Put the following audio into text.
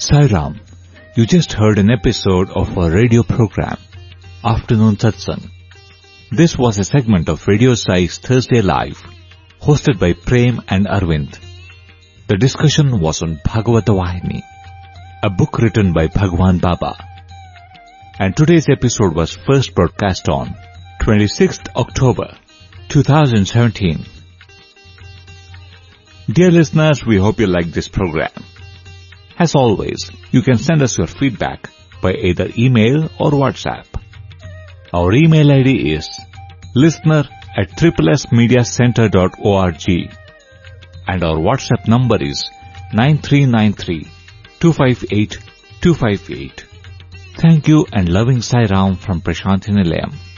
Sai Ram, you just heard an episode of our radio program, Afternoon Satsang. This was a segment of Radio Sai's Thursday Live, hosted by Prem and Arvind. The discussion was on Bhagavata Vahini, a book written by Bhagwan Baba. And today's episode was first broadcast on 26th October 2017. Dear listeners, we hope you like this program. As always, you can send us your feedback by either email or WhatsApp. Our email ID is listener@SSMediaCenter.org and our WhatsApp number is 9393-258-258. Thank you and loving Sai Ram from Prashanthi Nilayam.